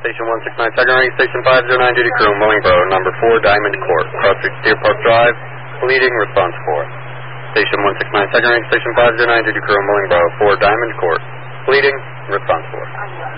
Station 169 second ring, Station 509 duty crew, Willingboro, number 4, Diamond Court, Crossroads Deer Park Drive, bleeding, response 4. Station 169 second ring, Station 509 duty crew, Willingboro, 4, Diamond Court, bleeding, response 4.